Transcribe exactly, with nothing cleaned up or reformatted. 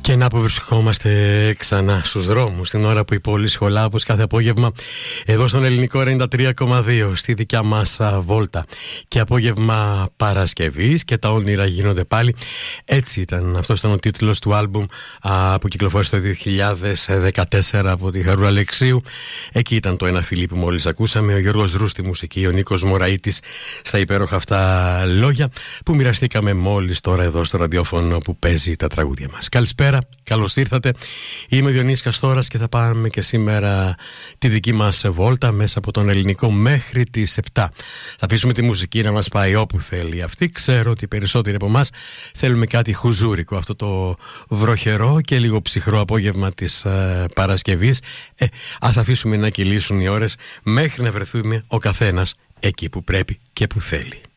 Και να που βρισκόμαστε ξανά στους δρόμους την ώρα που η πόλη σχολά, όπως κάθε απόγευμα εδώ στον Ελληνικό ενενήντα τρία κόμμα δύο στη δικιά μας βόλτα. Και απόγευμα Παρασκευής και τα όνειρα γίνονται πάλι. Έτσι ήταν, αυτός ήταν ο τίτλος του άλμπουμ α, που κυκλοφόρησε το δύο χιλιάδες δεκατέσσερα από τη Χαρούλα Αλεξίου. Εκεί ήταν το ένα φιλί που μόλις ακούσαμε, ο Γιώργος Ρούς στη μουσική, ο Νίκος Μωραΐτης στα υπέροχα αυτά λόγια που μοιραστήκαμε μόλις τώρα εδώ στο ραδιόφωνο που παίζει τα τραγούδια μας. Καλησπέρα. Καλώς ήρθατε. Είμαι ο Διονύσης Καστόρας και θα πάμε και σήμερα τη δική μας βόλτα μέσα από τον Ελληνικό μέχρι τις επτά. Θα αφήσουμε τη μουσική να μας πάει όπου θέλει αυτή. Ξέρω ότι οι περισσότεροι από εμάς θέλουμε κάτι χουζούρικο, αυτό το βροχερό και λίγο ψυχρό απόγευμα της ε, Παρασκευής. Ε, ας αφήσουμε να κυλήσουν οι ώρες μέχρι να βρεθούμε ο καθένας εκεί που πρέπει και που θέλει.